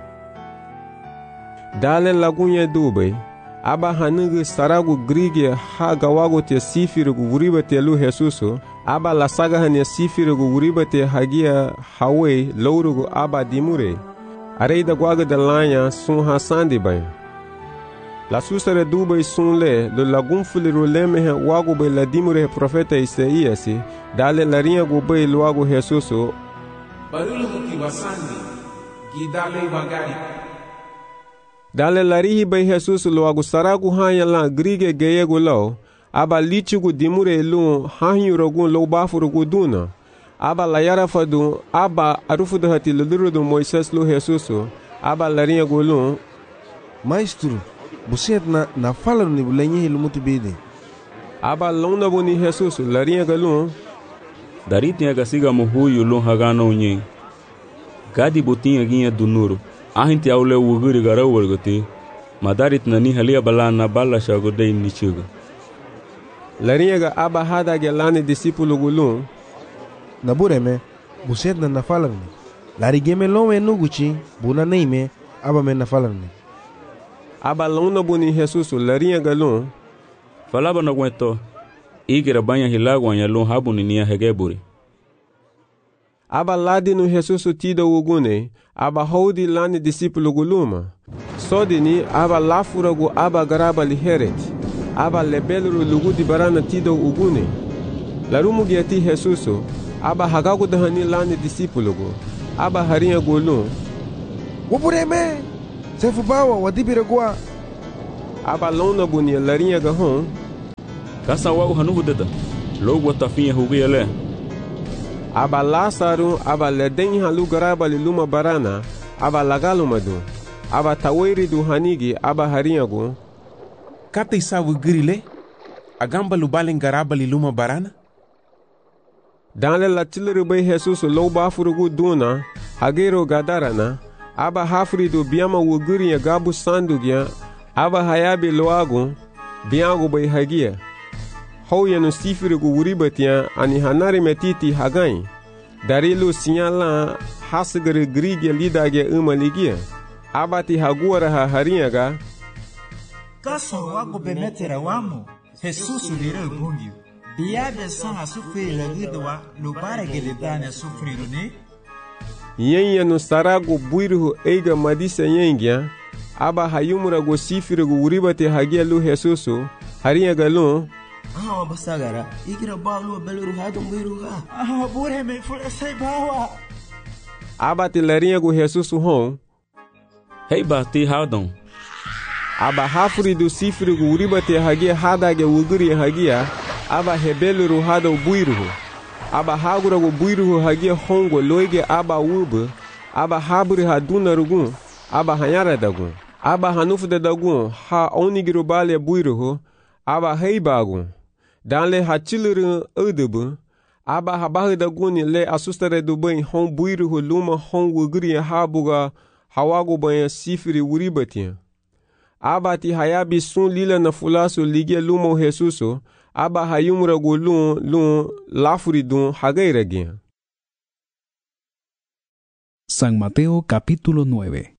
dale lagunye dube aba hanugu saragu grige haga wago te sifiru guriba te lu Jesuso aba la saga hanya sifiru guriba te hagia hawe lourugu aba dimure areida guaga de lanya sun hasandi bay la susare dubay sun le lo lagun fuliru leme wago bay la dimure profeta Isaías dale larinha go bay loago Jesuso barulu kibasandi gidale bagari dale larihi bay Jesuso loago saragu hanya la grige geyego lo aba lichigu dimure lu hanyu rogun lo bafuru guduna aba la yarafadu aba arufudu hati luluru do Moisés lo Jesuso aba larinha go lu maestro buset na na fala ni bulenye lumutu bede aba lona boni Jesuso larinha galu dariti aga siga muhuyu lo hagano nyi gadi botinha ginha do nuro ahinti aule wuguri garawurgoti madarit nani halia balana balla shagodei nichuga larinha ga aba hada gelani discípulo gulu nabureme buset na nafalarni larigeme lome nuguchi buna neime aba me nafalarni aba lona boni Jesuso larinha galun falaba na gwento igira banya hilagwa ya lon habuni niya hegeburi aba ladi no Jesuso tida ugune aba hodi lani discípulo guluma sodini aba lafuragu aba garaba liheret aba lebelru lugudi barana tida ugune larumu giati Jesuso aba hagagu dahani lani disipulugo aba harinha golun Wapureme sefu bawa wadibire gwa aba lona bunia larinha gahon kasa wa hanubu deda logo tafinha hugiyale aba Lázaro aba leden halu garaba luma barana aba lagalumadu aba taweri du hanigi aba harinha go Kata isawu girile agamba lubalen garaba luma barana. Dans le latilere Jesus loba furugu duna hagero gadarana aba hafrido biama wuguri ya gabu sandugya aba hayabe loago biago bay hagia hoya no sifirigu wuribatia ani hanari metiti hagai darilo sinyala hasgere grige lidage umaligia abati haguara ha hariaga kaso wago bemetera wamo Jesus lire bungi biabe sana sufri lagidwa lubare gelidane sufri ne yenya no sarago buiru eiga madisa yengia aba hayumura go sifirigu wuribate hagia lu Jesusu hariaga lu ah basagara ikira balu beluru hado buiru ha ah bure me fule sai bawa abati larinha go Jesusu hon hey bati hadon aba hafuri do sifirigu wuribate hagia hadage wuguri hagia aba hebeluru hado buiru aba hagura go buiru hagia hongo loige aba wube aba haburi haduna rugun aba hanyara dagun aba hanufu de dagun ha onigiro bale buiru aba heibagun danle hachiluru udubu aba habahu dagun le asustare do bem hon buiru luma hon wuguri habuga hawago bem sifiri wuribatia aba ti hayabi sun lila na fulaso ligia lumo Jesuso aba hayumura go lun lun lafuri dun hagairegia. San Mateo capítulo nueve.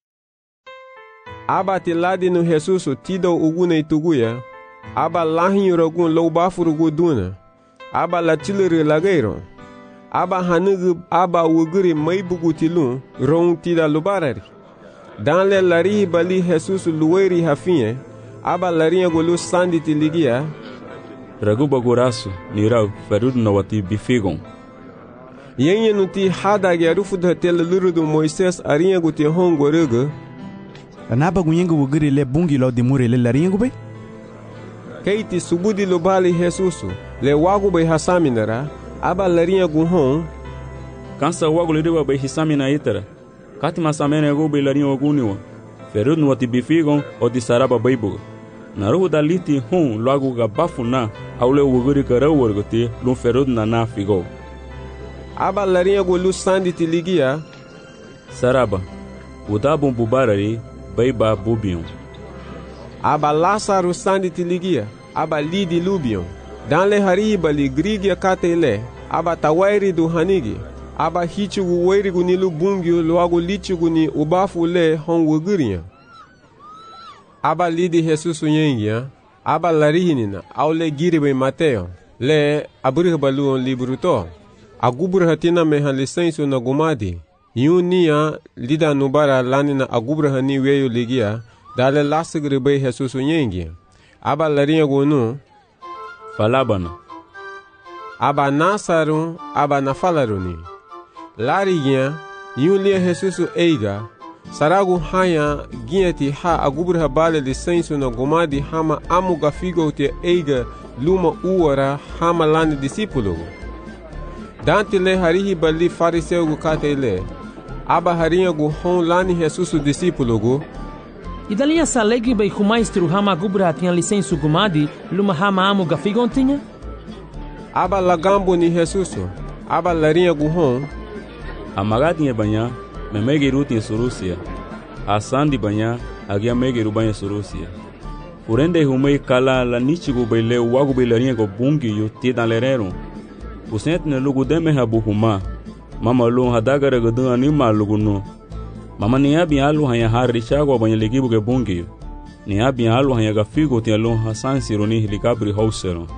Aba ti ladi no Jesuso tido ugune ituguya aba lahinura gun lobafuru go duna aba latilere lagairo aba hanugu aba wuguri maibugu tilun ron tida lubarari dans le lari bali Jesus luweri hafinye aba larinha golu sandi tiligia ragu bagurasu nirau ferud na wati bifigon yenye nuti hada garufu da tel lurudu Moises arinha guti hongo rega anaba gunyenga wugiri le bungi lo dimure le larinha gube keiti subudi lo bali Jesus le wagu be hasaminara aba larinha guhon kansa wagu le dewa be hisamina itara kati masamene go be larinha oguniwa ferud no wati bifigon o di saraba baibugo naruhu daliti hon logo gabafuna aule wuguri kara worgote lo ferud na na figo aba larinha go lu sandi tiligia saraba udabum bubarari baiba bubion aba Lázaro sandi tiligia aba lidi lubion dans le hariba li grigia katele aba tawairi du hanigi aba hichugu weirigu nilu bungio logo lichugu ni ubafu le hon wuguria aba lidi Jesus yengia aba larihinina aule giribe Mateo le aburih baluon libruto agubur hatina mehan lisensu na gumadi yunia lida nubara lanina agubur hani weyo ligia dale lasigribe Jesus yengia aba larinha gonu falabana aba nasaru aba nafalaruni larigia yulia Jesus eiga saragu haya gieti ha agubur habale lisensu na gumadi hama amuga figo te eiga luma uara hama lani disipulugo dante le harihi bali fariseu gu katele aba harinha gu hon lani Jesus disipulugo idalia salegri bai kumaistru hama agubur tinha lisensu gumadi luma hama amuga figo tinha aba lagambo ni Jesus aba larinha gu hon amagadi banya memegeru tin surusia asandi banya agia megeru banya surusia urende humei kala la nichigo bele wago belarinha go bungi yo te dans lerero usent ne lugu deme habu huma mama lu hadagara godu anima lugu no mama ni abi alu hanya harisha go banya legibu ge bungi ni abi alu hanya ga figo te lu hasan sironi helikabri hausero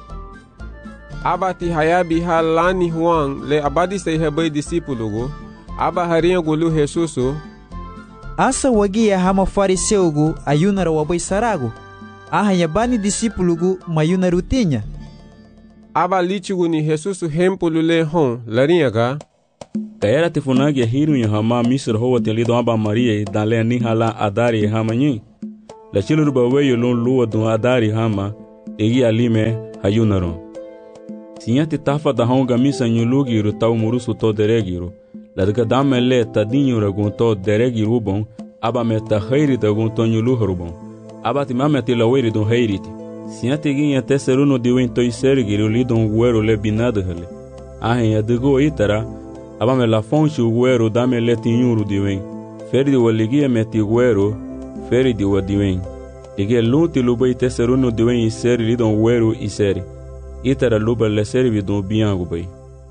abati hayabi halani huang le abadi se hebe disipulugo aba harinha golu Jesuso asa wagia hama fariseugu ayunara wabai sarago ahanya bani disipulugu mayuna rutinya aba lichigu ni Jesus hempulu le hon laringa Kaera te funagi a hiru ya hama misr ho te lido aba Maria dan le ni hala adari hama nyi. La chiluru ba weyo lon luwa don adari hama egi alime hayunaro. Sinya te tafa da honga misa nyulugi ru tau murusu to deregiru. La daga dame le tadinyo ragun to deregiru bon aba me ta khairi da gun to nyuluhru bon. Aba ti mame te la weri don hairiti. Sinya te ginya te seruno diwen to isergiru lidon guero le binada hele. Ahen ya dugo itara aba me la fonchi guero dame le tinyuru diwen. Feri di waligia me ti guero feri di wadiwen. Ige lunti luba ite seruno diwen iseri lidon guero iseri. Itara luba le servi don biangu bay.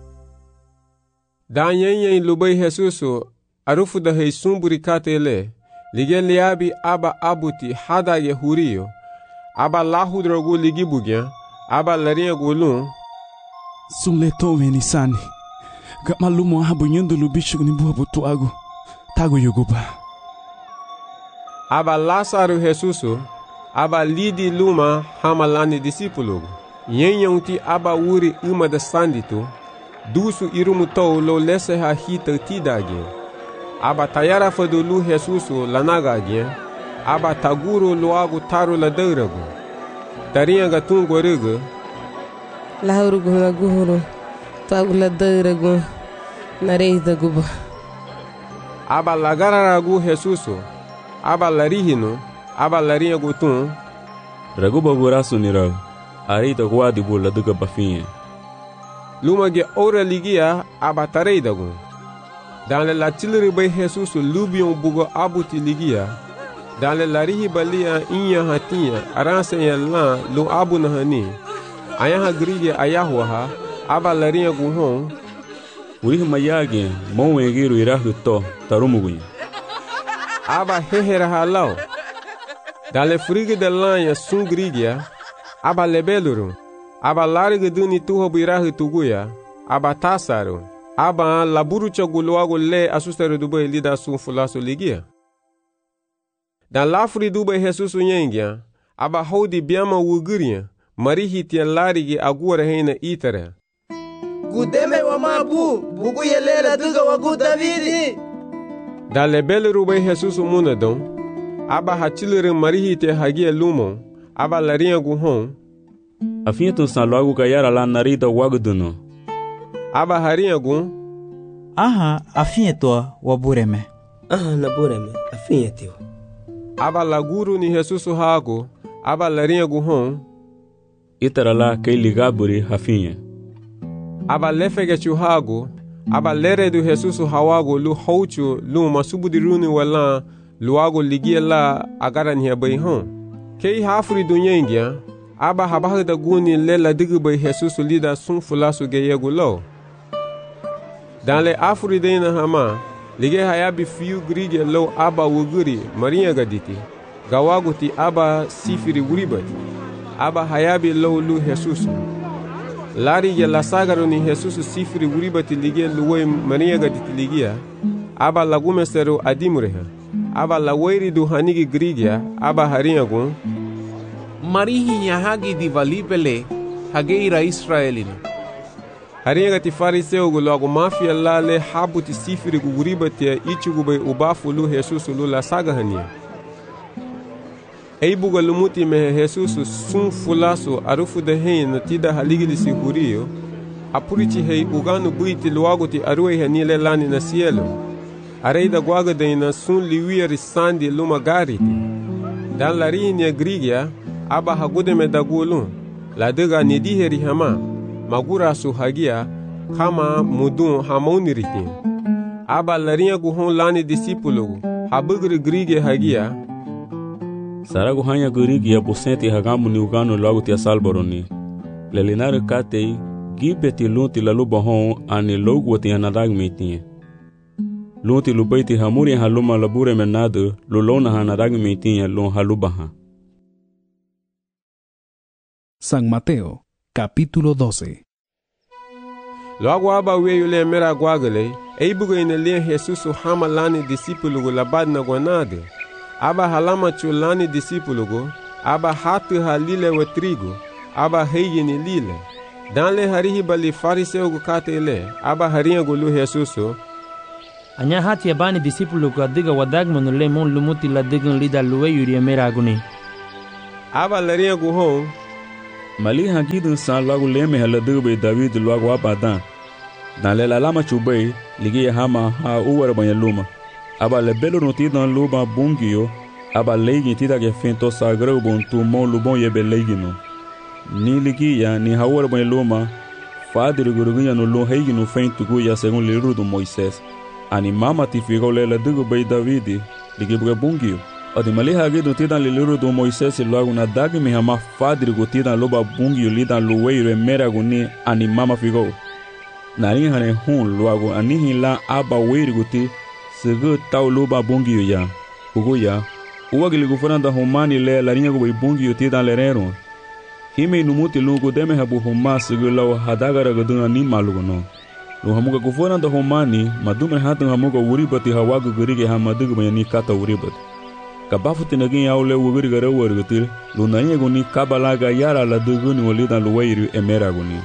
Dan yen yen lubai Jesusu arufu da hei sumburi katele lige liabi aba abuti hada ye huriyo aba lahu drogu ligi bugya aba larinha gulun sumle to veni sani ga malumo habu nyendo lubichu ni buha butu agu tago yuguba aba Lázaro Jesusu aba lidi luma hamalani discípulo yen yonti aba uri uma da sandito dusu irumu to lo lese ha hita tidage aba tayara fadulu Jesusu lanagage aba taguru loagu taru la deuragu tarinha gatungo rega lahurugu na guhuru tagu la deuragu nareida guba aba lagararagu Jesusu aba larihino aba larinha gutun raguba gurasu nirag arita guadi bula duga bafinye luma ge ora ligia aba tareidagu dans le latilri bay Jesus lubion bugo abuti ligia dans le larihi balia inya hatia aranse yalla lu abu nahani aya ha grige ayahwa ha aba larinha guhon uri mayage monwe giru irahu to tarumugu aba hehera halau dans le frige de lanha sungrigia aba lebeluru aba larga duni tuho birahu tuguya aba tasaru aba laburu chaguluago le asustero dubai lida sun fulaso ligia dan lafri dubai Jesus nyengia aba hodi biama wuguria marihi tia larigi agura heina itara gudeme wa mabu bugu yelela duga wagu davidi dan lebele rubai Jesus munadon aba hachilere marihi tia hagia lumo aba larinha guhon Afinha tu san logo kayara la narita waguduno. Aba harinha gun. Aha, afinha to wabureme. Aha, nabureme, afinha tio. Aba laguru ni Jesus hago, aba larinha guhon. Itara la kay ligaburi afinha. Aba lefege chu hago, aba lere do Jesus hawago lu houchu lu masubudiruni wala luago ligia la agara ni abayhon. Kay hafri dunyengia. Aba habaha da guni lela digi bay Jesus lida sun fulasu ge yegulo. Dan le afri deina hama, lige hayabi fiu grige lo aba wuguri marinha gaditi. Gawaguti aba sifiri wuribati. Aba hayabi lo lu Jesus. Lari ge la sagaro ni Jesus sifiri wuribati lige luwe marinha gaditi ligia. Aba lagume sero adimureha. Aba la wairi du hanigi grigia, aba harinha gun. Marihi hagi di valibele hageira Israelina. Harinha ti fariseu gulogo mafia lale habuti sifiri guguribati ichugube ubafu lu Jesus lu la sagahania. Eibuga lumuti me Jesus sun fulaso arufu de hein na tida haligili si hurio. Apurichi hei uganu buiti luago ti arue hanile lani na cielo. Areida guaga de na sun liwia risandi luma gariti. Dan la rinia grigia aba hagudeme dagulun la dega nidiheri hama magura su hagia kama mudun hamoniritin aba larinha guhon lani discípulo habugri grige hagia saragu hanya grige ya bosenti hagamu ni ugano logo tia salboroni lelinare katei gibeti lunti la lubahon ani logo tia nadag metin lunti lubaiti hamuri haluma labure menado lulona hanadag metin lon halubaha. San Mateo, capítulo doce. Logo aba weyo le mera guagale, eibugo ine le Jesus hama lani discípulo la badna guanade. Aba halama chulani discípulo aba hatu halile wa trigo, aba heye ni lile. Dan le harihi bali fariseu gu kate le, aba harinha gu lu Jesusu. Anya hati abani disipulu gu adiga wadagmanu le mon lumuti la digan lida luwe yuri emera aguni. Aba larinha gu hon. Mali hagidun san lagu leme haladiga bay David lagu abadan. Dan le lalama chubay, ligi hama ha uwar banya luma. Aba le belo noti dan luma bungiyo, aba leigi tida ke fento sagrau bon tu mon lubon yebe leigino. Ni ligi ya ni hawar banya luma, fadiri gurugunya no lo heigino fento guya según liru do Moisés. Ani mama tifigo le ladiga bay David, ligi buga bungiyo. Odi mali hagidun tidan liru do Moisés lagu na dagi mi hama fadiri gutidan loba bungiyo lidan luweiro emera guni ani mama figo. Nari hane hun luago anihi la aba weiri guti segu tau luba bungiyo ya. Ugo ya, uwa giligu furanda humani le larinha gubai bungiyo tidan lerero. Hime inumuti lungu deme habu huma segu lau hadagara gadun ani malugo no. Lu hamuga gufuranda humani madume hatun hamuga uribati hawagu gurige hamadugu bayani kata uribati. Kabafu tinagin ya ule uguri gara uwargutil, lu narinya guni kabalaga yara la duguni walidan luweiri emera guni.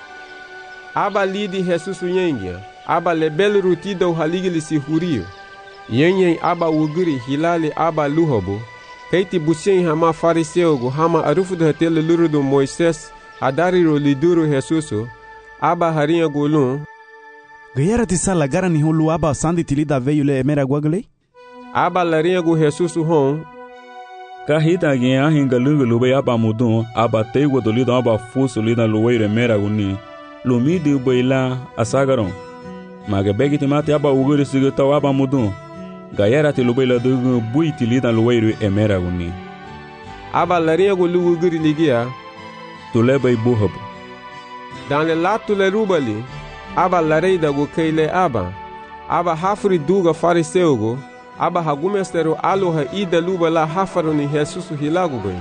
Aba lidi Jesusu yengia, aba lebel rutida uhaligili si hurio. Yenye aba uguri hilali aba luhobo. Keiti busien hama fariseo gu hama arufu da hatele luru do Moises adari ro liduru Jesusu. Aba harinha gulun. Gayara tisala gara ni hulu aba sandi tilida veyu le emera guagale? Aba larinha gu Jesusu hon. Kahita gen ahinga lungu lube aba mudun, aba teigo do lidan aba fuso lidan luweiro emera guni. Lumidi ubaila asagaron. Maga begi timati aba uguri sigutaw aba mudun. Gayara ti lubaila dugu bui ti lidan luweiro emera guni. Aba larinha gu lu uguri ligia. Tuleba ibuhabu. Dan le latu le rubali. Aba lareida gu keile aba. Aba hafri duga fariseu gu. Aba hagumestero aloha ida luba la hafaru ni Jesusu hilagu bai.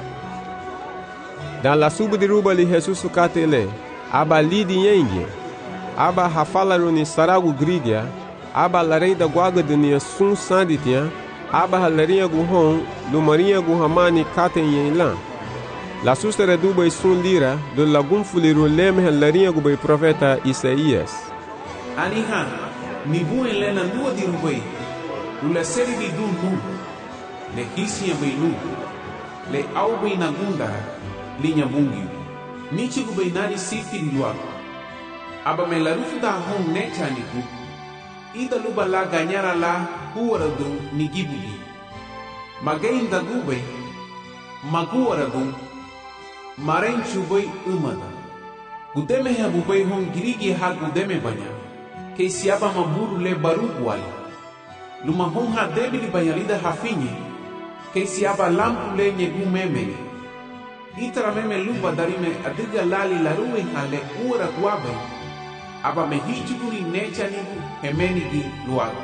Dan la subu di rubali Jesusu katele. Aba lidi yengi, aba hafalaru ni saragu grigia, aba lareida guaga dunia sun sanditia, aba halarinha guhon, lumarinha guhamani katen yenlan. La sustere dubai sun lira, do lagum fuliru leme halarinha gubai profeta Isaías. Anihan, mi buen lena lua di rubai, lula seri di dun nu, le hisia bai nu, le au bai nagunda, linha bungiu. Nichi gubai nari sifiri luago. Aba me la rufu da hon necha niku. Ida luba la ganyara la huwara dun ni gibugi. Magain da gubai. Maguwara dun. Maren chubai umada. Gudeme ha bubai hon girigi ha gudeme banya. Kei siaba maburu le baru wali. Luma hon ha debili banyalida hafinye. Kei siaba lampu le nyegu memene. Itara meme luba darime adiga lali laruwe hale ura guabe. Aba me hichuguri necha nigu hemeni gi luago.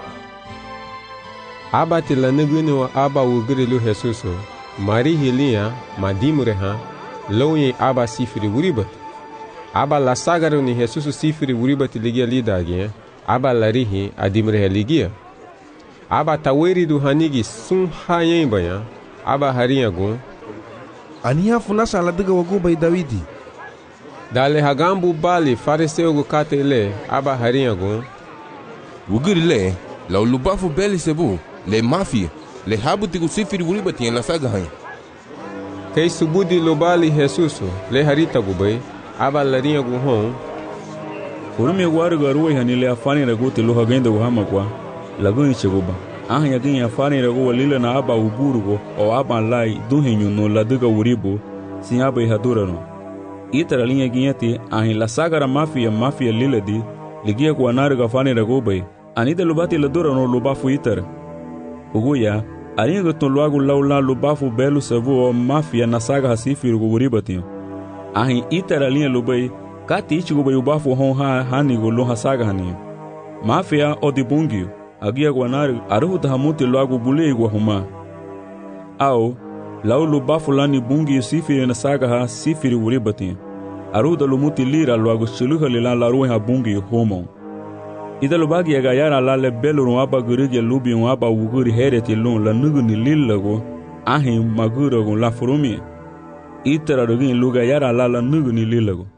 Aba tila niguni wa aba ugiri lu Jesusu. Mari hilia madimure ha. Lounye aba sifiri uribat. Aba la sagaru ni Jesusu sifiri uribat ligia lida agia. Aba larihi adimure ligia. Aba taweri du hanigi sun hayen baya. Aba harinha gun. Aniha funasa ladiga wagu bai Dawidi. Dale hagambu bali fariseu gu katele aba harinha gun. Ugiri le, la ulubafu beli sebu, le mafia, le habu tigu sifiri uribati en la saga hai. Kei subudi lobali Jesusu, le harita gu bai, aba larinha gu hon. Urumi waru garuwe hanile afani ragote lo hagenda gu hama kwa, laguni cheguba. Ahanya ginya afani rago walila na aba uburugo o aba lai duhenyu no ladiga uribo sin aba ihadura no. Itara linha ginya ti ahin la sagara mafia mafia liladi ligia kwa nariga afani rago bai anida lubati ladura no lubafu itara. Uguya alinha gutun luagu laula lubafu belu savu o mafia na saga hasifi rugo uribati. Ahin itara linha lubai kati ichigo bai ubafu hon ha hanigo lo hasaga hani. Mafia o dibungio agia guanari aruhu tahamuti loagu bule igwa huma. Au, lau lubafu lani bungi sifiri na saga ha sifiri uribati. Aruhu da lumuti lira loagu shiluha lila laruwe ha bungi homo. Ida lubagi ya gayara la le beluru waba gurigi lubi waba uguri hereti lun la nuguni lillago ahi magurago la furumi. Itara rogin luga yara la la nuguni lillago.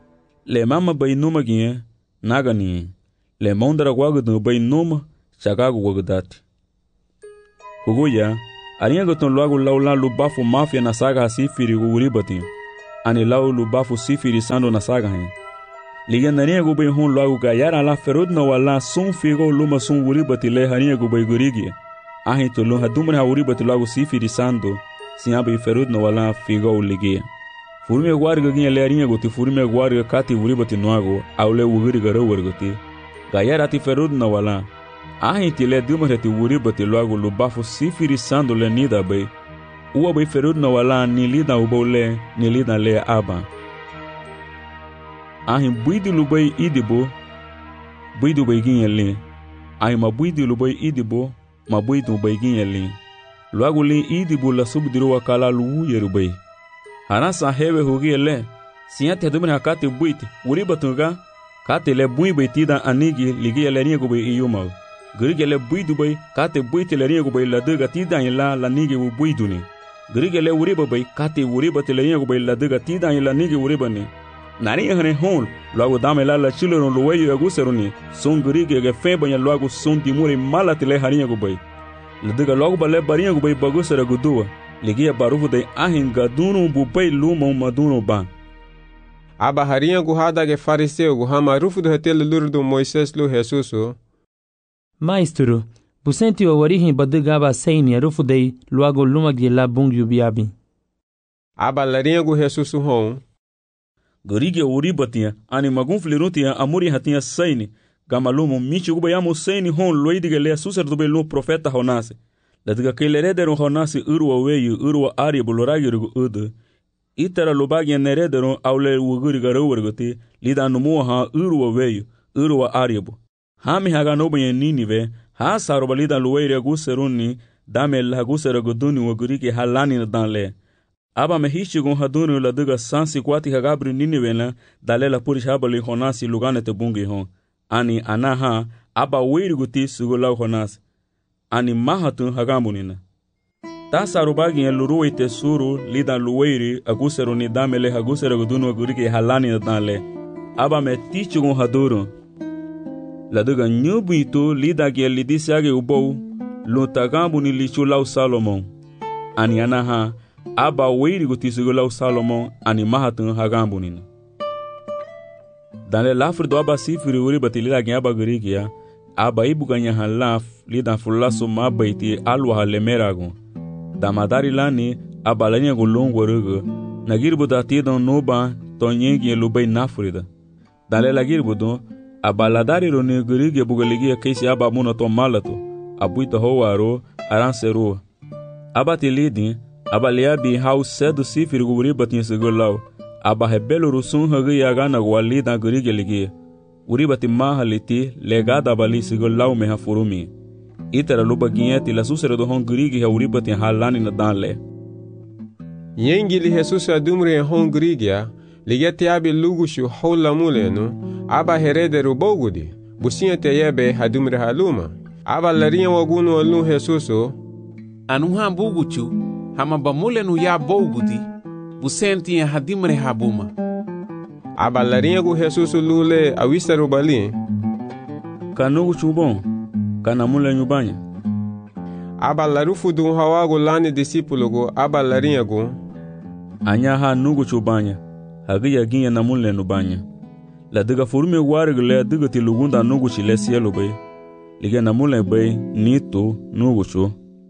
Le mama bay numa ginye, naga ni. Le mondara wagadu bay numa, chagagu wagadati. Huguya, arinha goton logo laula lubafu mafia na saga hasifiri guribati. Ani lau lubafu sifiri sando na saga hen. Liga narinha gubay hun logo gayara la ferud na wala sun figo luma sun guribati le harinha gubay gurigi. Ahin to lun hadumre ha guribati logo sifiri sando, sinaba ferud na wala figo ligia. Furime guarga ginha le harinha goti furime guarga kati guribati noago, aule uguriga rawargoti. Gayara ti ferud na wala. Ahin ti le dumre ti guribati logo lubafu sifiri sando le nida bay. Uwa bay ferud na wala ni lida ubole ni lida le aba. Ahin buidi lubay idibo, buidu bay ginha le. Ahin ma buidi lubay idibo, ma buidu bay ginha le. Logo le idibo la subdiru wakala lu yerubay. Hanasa hewe hugi le, sinyate dumre hakate buiti, guribatunga, kate le bui bay tida anigi ligi le ringa gubay iyuma. Gurige le buidu bay, kate buiti le ringa gubay la duga tida ila la nigi u buiduni. Gurige le uriba bay, kate uriba te le ringa gubay la duga tida ila nigi uribani. Nari hane hon, logo dame la la chilero luweyo ya guseruni, son gurige ge febanya logo son dimuri mala te le haringa gubay. La duga logo ba le baringa gubay bagusera gudua. Ligia barufu de ahin gadunu bubay luma madunu ba. Aba harinha guhada ge fariseu guhama rufu do hetelo lurdo Moisés lu Jesuso. Maestro, busenti o orihin badugaba seini rufu de luago luma ge la bungyu biabi. Aba larinha gu Jesuso hon. Gorige uribatia ani magun flirutia amuri hatia seini gamalumo michi gubayamo seini hon loidige le susar do belu profeta honase. Latiga kelerederon honasi urwa weyu urwa ari boloragirgu udu. Itara lubagi nerederon aule wuguriga rawargoti lida numu ha urwa weyu urwa aribu. Hami haga nobenye ninive ha saroba lida luweire guseruni dame la gusera guduni wuguriki halani na danle. Aba mehishi gon haduni ladiga sansi kwati hagabri ninive la dalela purish habali honasi lugane te bungi hon. Ani anaha aba weiriguti sugulau honasi. Ani mahatun hagamunina. Ta sarubagi en luruwe te suru lida luweiri agusero ni damele agusero gudunu aguriki halani na danle. Aba me tichugun haduru. Laduga nyubu ito lida gie lidisiage ubou luntagambu ni lichu lau Salomon. Ani anaha aba weiri gutisugu lau Salomon ani mahatun hagamunina. Danle lafri do aba sifiri uri bati lida gie aba gurikia. Aba ibu ganya halaf lida fulaso mabaiti alwa halemerago. Damadari lani aba lanya gulungu rugu. Nagirbu da tidon noba tonyengi lubay nafrida. Dale lagirbu aba ladari roni gurigi bugaligi kesi aba muna to malato. Abuita hoaro aranseru. Aba tilidi aba liabi hau sedu sifiri guri batin segulau. Aba hebelu rusun hagi yagana walida gurigi ligi. Uribati mahaliti legada bali sigol meha furumi. Itera luba ginyeti la susere do hongurigi ha uribati halani na danle. Yengi li Jesus adumre hongurigia, ligeti abi lugushu hola mulenu, aba herederu bogudi, businha te yebe hadumre haluma. Aba larinha wagunu alun Jesuso. Anuha buguchu, hama bamulenu ya bogudi, busenti hadimre habuma. Aba larinha gu Jesuso lule awisaru bali. Kanugu chubon, kanamule nyubanya. Aba larufu dun hawagu lani disipulo gu aba larinha gu. Anya ha nugu chubanya, hagiya ginya namule nubanya. La diga furume warig le diga tilugunda nugu chile sielo bay. Liga namule bay nito nugu chu.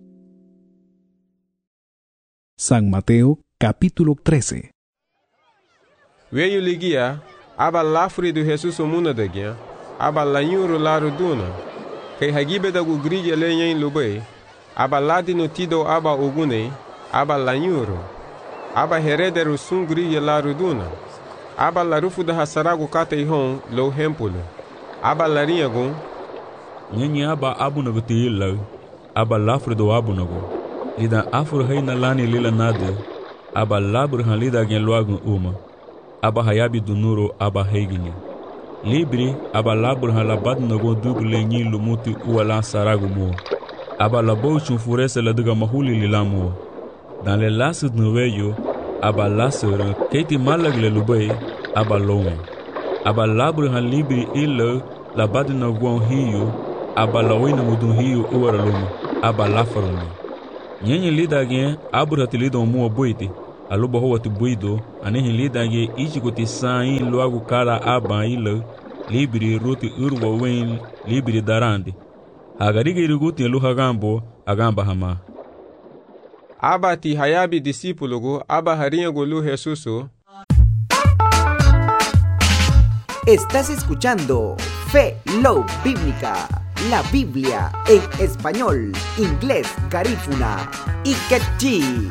San Mateo capítulo trece. Veio ligia, aba lafri do Jesus muna dagia, aba lanyuru laru duna, kay hagibe da gugrige lenyen lubay, aba ladi no tido aba ogune, aba lanyuru, aba herederu sun grige laru duna, aba larufu da hasaragu kate ihon lo hempulo, aba larinha gun, nyenye aba abu naguti lau, aba lafri do abu nagu, lida afur hayna lani lila nade, aba labur han lida gen luagun uma. Aba hayabi dunuro aba heiginya. Libri aba labur halabad nago duble nyi lumuti uala saragu mo. Aba labo chunfurese la duga mahuli lilamo. Dans les lasses nuveyo aba lasser keiti malag le lubay aba lowe. aba labri han libri ilo la badina gwon hiyo aba lawina mudun hiyo uwara lumu aba lafaruni nyenye lida gen abura tilido mu boiti aluba ho watu boido anehi lida ge ichikoti sain luagu kara aba ilo libri roti urwa wen libri darandi agarige iriguti luha gambo agamba hama aba ti hayabi discípulo aba harinha golu Jesuso. Estás escuchando Fe Love Bíblica, la Biblia en español, inglés, garífuna y quechí.